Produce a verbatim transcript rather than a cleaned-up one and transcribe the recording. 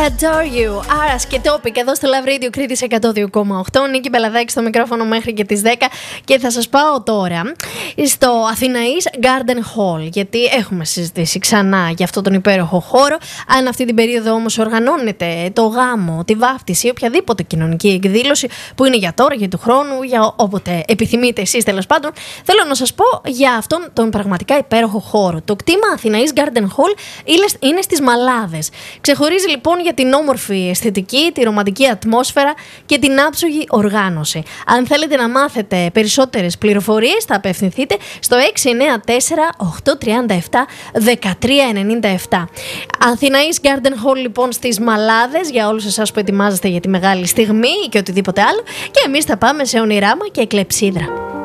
Adore You. Άρα σκετόπικ εδώ στο Love Radio Κρήτης εκατό δύο κόμμα οκτώ. Νίκη Μπελαδάκη στο μικρόφωνο μέχρι και τις δέκα. Και θα σας πάω τώρα στο Αθηναής Garden Hall. Γιατί έχουμε συζητήσει ξανά για αυτό τον υπέροχο χώρο. Αν αυτή την περίοδο όμως οργανώνεται το γάμο, τη βάφτιση, οποιαδήποτε κοινωνική εκδήλωση που είναι για τώρα, για του χρόνου, για όποτε επιθυμείτε εσείς τέλος πάντων, θέλω να σας πω για αυτόν τον πραγματικά υπέροχο χώρο. Το κτήμα Αθηναής Garden Hall είναι στις Μαλάδες. Ξεχωρίζει λοιπόν για την όμορφη αισθητική, τη ρομαντική ατμόσφαιρα και την άψογη οργάνωση. Αν θέλετε να μάθετε περισσότερες πληροφορίες, θα απευθυνθείτε στο έξι εννιά τέσσερα οκτώ τρία επτά ένα τρία εννιά επτά. Αθηναής Garden Hall λοιπόν στις Μαλάδες, για όλους εσάς που ετοιμάζεστε για τη μεγάλη στιγμή και οτιδήποτε άλλο. Και εμείς θα πάμε σε ονειράμα και κλεψίδρα.